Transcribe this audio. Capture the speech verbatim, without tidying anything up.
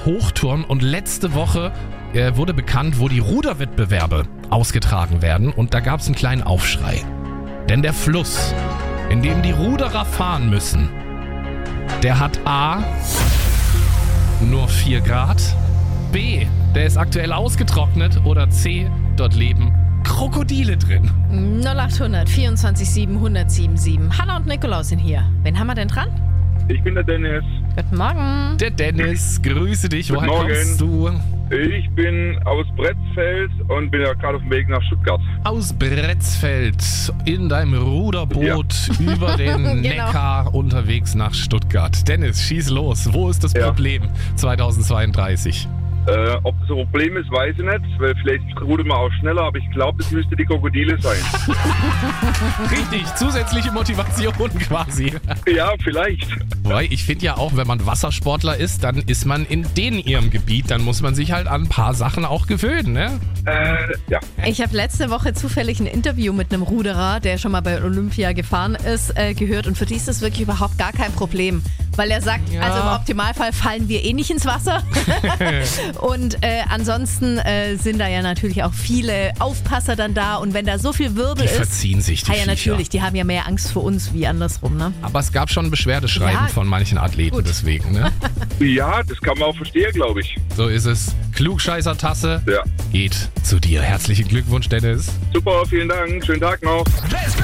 Hochturn und letzte Woche äh, wurde bekannt, wo die Ruderwettbewerbe ausgetragen werden und da gab es einen kleinen Aufschrei. Denn der Fluss, in dem die Ruderer fahren müssen, der hat A, nur vier Grad, B, der ist aktuell ausgetrocknet oder C, dort leben Krokodile drin. null acht hundert vierundzwanzig sieben hundert siebenundsiebzig. Hanna und Nikolaus sind hier. Wen haben wir denn dran? Ich bin der Dennis. Guten Morgen. Der Dennis, grüße dich. Guten Woher Morgen. kommst du? Ich bin aus Bretzfeld und bin ja gerade auf dem Weg nach Stuttgart. Aus Bretzfeld in deinem Ruderboot über den Genau. Neckar unterwegs nach Stuttgart. Dennis, schieß los. Wo ist das Ja. Problem zweitausendzweiunddreißig? Äh, ob das ein Problem ist, weiß ich nicht, weil vielleicht rudert man auch schneller, aber ich glaube, das müsste die Krokodile sein. Richtig, zusätzliche Motivation quasi. Ja, vielleicht. Wobei, ich finde ja auch, wenn man Wassersportler ist, dann ist man in den ihrem Gebiet, dann muss man sich halt an ein paar Sachen auch gewöhnen, ne? Äh, ja. Ich habe letzte Woche zufällig ein Interview mit einem Ruderer, der schon mal bei Olympia gefahren ist, äh, gehört. Und für die ist das wirklich überhaupt gar kein Problem. Weil er sagt, Ja. also im Optimalfall fallen wir eh nicht ins Wasser. Und äh, ansonsten äh, sind da ja natürlich auch viele Aufpasser dann da. Und wenn da so viel Wirbel Die ist, verziehen sich, die ah ja Viecher. natürlich, die haben ja mehr Angst vor uns wie andersrum, ne? Aber es gab schon Beschwerdeschreiben Ja. von manchen Athleten Gut. deswegen, ne? Ja, das kann man auch verstehen, glaube ich. So ist es. Klugscheißer-Tasse Ja. geht zu dir. Herzlichen Glückwunsch, Dennis. Super, vielen Dank. Schönen Tag noch. Let's go!